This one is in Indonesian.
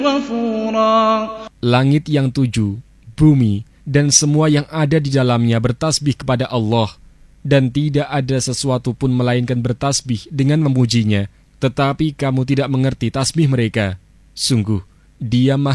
غفورا. Langit yang 7, bumi, dan semua yang ada di dalamnya bertasbih kepada Allah, dan tidak ada sesuatu pun melainkan bertasbih dengan memujinya, tetapi kamu tidak mengerti tasbih mereka. Sungguh, Dia